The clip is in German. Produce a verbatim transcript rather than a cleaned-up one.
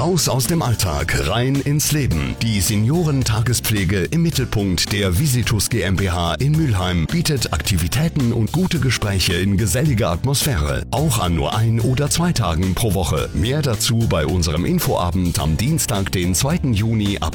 Raus aus dem Alltag, rein ins Leben. Die Seniorentagespflege im Mittelpunkt der Visitus GmbH in Mülheim bietet Aktivitäten und gute Gespräche in geselliger Atmosphäre. Auch an nur ein oder zwei Tagen pro Woche. Mehr dazu bei unserem Infoabend am Dienstag, den zweiten Juni ab